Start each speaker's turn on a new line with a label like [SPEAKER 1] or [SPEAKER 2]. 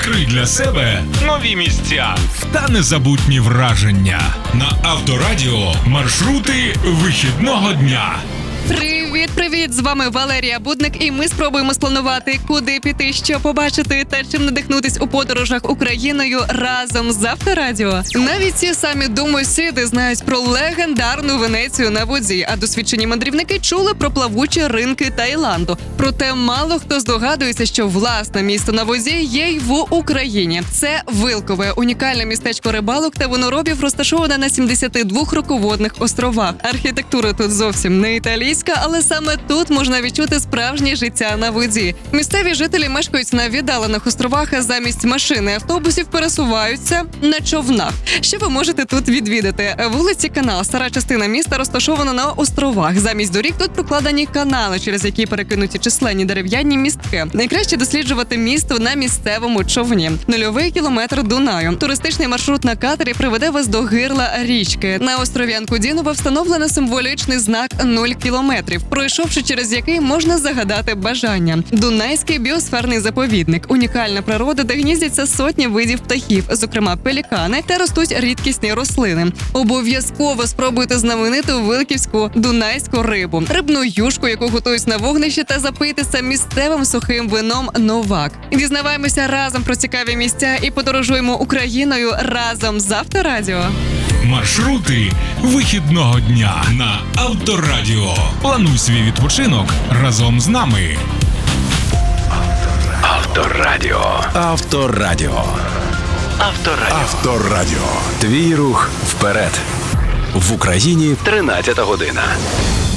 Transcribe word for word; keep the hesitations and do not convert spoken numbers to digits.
[SPEAKER 1] Відкрий для себе нові місця та незабутні враження. На Авторадіо маршрути вихідного дня.
[SPEAKER 2] Привіт-привіт! З вами Валерія Будник, і ми спробуємо спланувати, куди піти, що побачити та чим надихнутись у подорожах Україною разом з Авторадіо. Навіть ці самі домосіди знають про легендарну Венецію на воді, а досвідчені мандрівники чули про плавучі ринки Таїланду. Проте мало хто здогадується, що власне місто на воді є й в Україні. Це Вилкове, унікальне містечко рибалок та виноробів, розташоване на сімдесяти двох руководних островах. Архітектура тут зовсім не італійська, але саме тут можна відчути справжнє життя на воді. Місцеві жителі мешкають на віддалених островах, а замість машини автобусів пересуваються на човнах. Що ви можете тут відвідати? Вулиці Канал, стара частина міста, розташована на островах. Замість доріг тут прокладені канали, через які перекинуті численні дерев'яні містки. Найкраще досліджувати місто на місцевому човні. Нульовий кілометр Дунаю. Туристичний маршрут на катері приведе вас до гирла річки. На острові Анкудінова встановлено символічний знак нуль кілометрів, пройшовши через який можна загадати бажання. Дунайський біосферний заповідник – унікальна природа, де гніздяться сотні видів птахів, зокрема пелікани, та ростуть рідкісні рослини. Обов'язково спробуйте знамениту вилківську дунайську рибу, рибну юшку, яку готують на вогнищі, та запийтеся місцевим сухим вином «Новак». Дізнаваємося разом про цікаві місця і подорожуємо Україною разом з Авторадіо.
[SPEAKER 1] Маршрути вихідного дня на Авторадіо. Плануй свій відпочинок разом з нами.
[SPEAKER 3] Авторадіо.
[SPEAKER 4] Авторадіо.
[SPEAKER 3] Авторадіо.
[SPEAKER 4] Авторадіо. Твій рух вперед. В Україні
[SPEAKER 3] тринадцята година.